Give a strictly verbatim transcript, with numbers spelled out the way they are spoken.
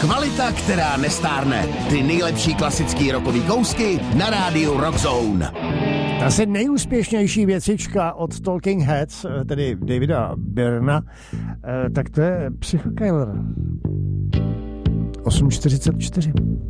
Kvalita, která nestárne. Ty nejlepší klasický rockový kousky na rádiu Rockzone. Asi nejúspěšnější věcička od Talking Heads, tedy Davida Byrna, tak to je Psycho Killer. osm čtyřicet čtyři.